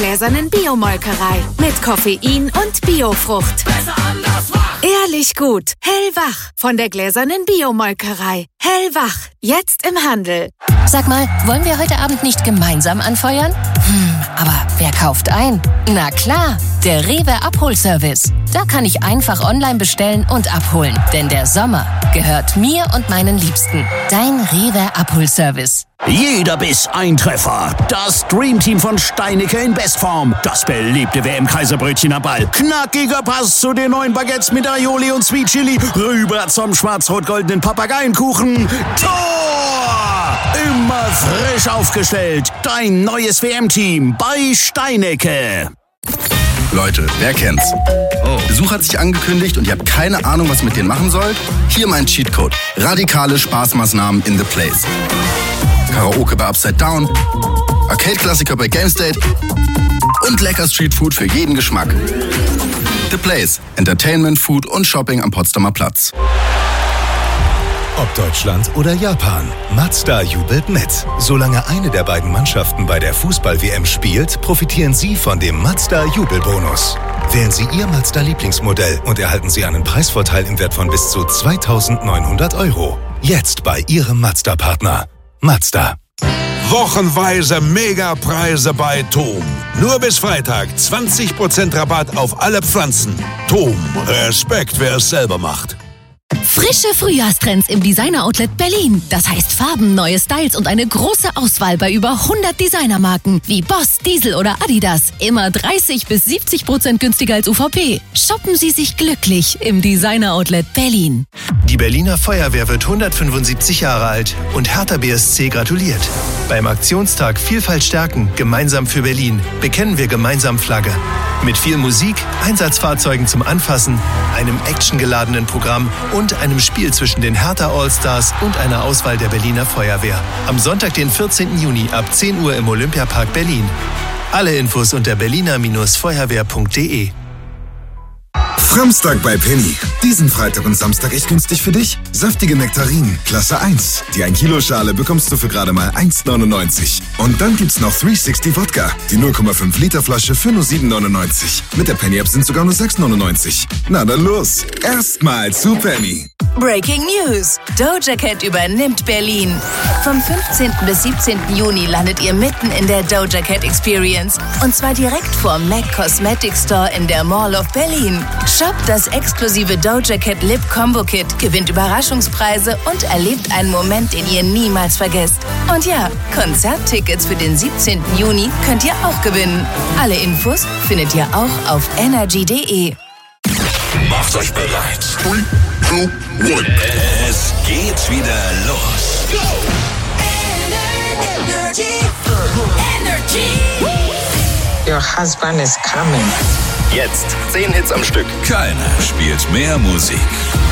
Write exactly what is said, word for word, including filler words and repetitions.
gläsernen Biomolkerei. Mit Koffein und Biofrucht. Besser anders wach. Ehrlich gut. Hellwach von der gläsernen Biomolkerei. Hellwach. Jetzt im Handel. Sag mal, wollen wir heute Abend nicht gemeinsam anfeuern? Hm, aber wer kauft ein? Na klar, der Rewe Abholservice. Da kann ich einfach online bestellen und abholen. Denn der Sommer gehört mir und meinen Liebsten. Dein Rewe Abholservice. Jeder Biss ein Treffer. Das Dreamteam von Steinicke in Bestform. Das beliebte W M-Kaiserbrötchen am Ball. Knackiger Pass zu den neuen Baguettes mit Aioli und Sweet Chili. Rüber zum schwarz-rot-goldenen Papageienkuchen. Tor! Immer frisch aufgestellt. Dein neues W M-Team bei Steinicke. Leute, wer kennt's? Oh. Besuch hat sich angekündigt und ihr habt keine Ahnung, was mit denen machen sollt? Hier mein Cheatcode. Radikale Spaßmaßnahmen in The Place. Karaoke bei Upside Down, Arcade-Klassiker bei GameState und lecker Streetfood für jeden Geschmack. The Place. Entertainment, Food und Shopping am Potsdamer Platz. Ob Deutschland oder Japan, Mazda jubelt mit. Solange eine der beiden Mannschaften bei der Fußball-W M spielt, profitieren Sie von dem Mazda-Jubelbonus. Wählen Sie Ihr Mazda-Lieblingsmodell und erhalten Sie einen Preisvorteil im Wert von bis zu zweitausendneunhundert Euro. Jetzt bei Ihrem Mazda-Partner. Mazda. Wochenweise Megapreise bei Tom. Nur bis Freitag zwanzig Prozent Rabatt auf alle Pflanzen. Tom, Respekt, wer es selber macht. Frische Frühjahrstrends im Designer-Outlet Berlin. Das heißt Farben, neue Styles und eine große Auswahl bei über hundert Designermarken wie Boss, Diesel oder Adidas. Immer dreißig bis siebzig Prozent günstiger als U V P. Shoppen Sie sich glücklich im Designer-Outlet Berlin. Die Berliner Feuerwehr wird hundertfünfundsiebzig Jahre alt und Hertha B S C gratuliert. Beim Aktionstag Vielfalt stärken, gemeinsam für Berlin, bekennen wir gemeinsam Flagge. Mit viel Musik, Einsatzfahrzeugen zum Anfassen, einem actiongeladenen Programm und einem Spiel zwischen den Hertha Allstars und einer Auswahl der Berliner Feuerwehr. Am Sonntag, den vierzehnten Juni ab zehn Uhr im Olympiapark Berlin. Alle Infos unter berliner Feuerwehr punkt de. Samstag bei Penny. Diesen Freitag und Samstag echt günstig für dich. Saftige Nektarinen, Klasse eins. Die ein Kilo Schale bekommst du für gerade mal eins neunundneunzig. Und dann gibt's noch dreihundertsechzig Wodka. Die null Komma fünf Liter Flasche für nur sieben neunundneunzig. Mit der Penny-App sind sogar nur sechs neunundneunzig. Na dann los. Erstmal zu Penny. Breaking News. Doja Cat übernimmt Berlin. Vom fünfzehnten bis siebzehnten Juni landet ihr mitten in der Doja Cat Experience. Und zwar direkt vor MAC Cosmetics Store in der Mall of Berlin. Shoppt das exklusive Doja Cat Lip Combo Kit, gewinnt Überraschungspreise und erlebt einen Moment, den ihr niemals vergesst. Und ja, Konzerttickets für den siebzehnten Juni könnt ihr auch gewinnen. Alle Infos findet ihr auch auf energy punkt de. Macht euch bereit. Three, two, one. Es geht wieder los. Go! Energy. Energy. Your husband is coming. Jetzt zehn Hits am Stück. Keiner spielt mehr Musik.